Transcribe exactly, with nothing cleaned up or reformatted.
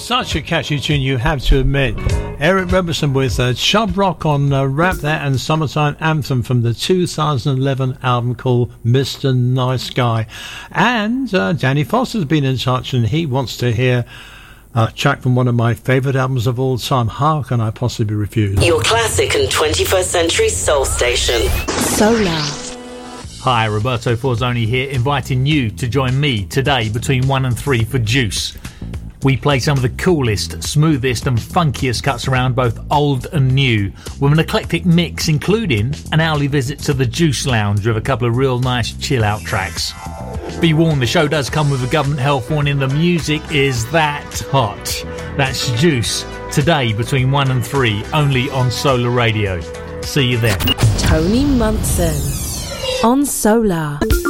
Such a catchy tune, you have to admit. Eric Roberson with uh, Chub Rock on uh, Rap That and Summertime Anthem from the two thousand eleven album called Mister Nice Guy. And uh, Danny Foster's been in touch and he wants to hear a track from one of my favourite albums of all time. How Can I Possibly Refuse? Your classic and twenty-first century soul station. Solar. Hi, Roberto Forzoni here, inviting you to join me today between one and three for Juice. We play some of the coolest, smoothest and funkiest cuts around, both old and new, with an eclectic mix including an hourly visit to the Juice Lounge with a couple of real nice chill out tracks. Be warned, the show does come with a government health warning. The music is that hot. That's Juice, today between one and three, only on Solar Radio. See you there. Tony Munson on Solar.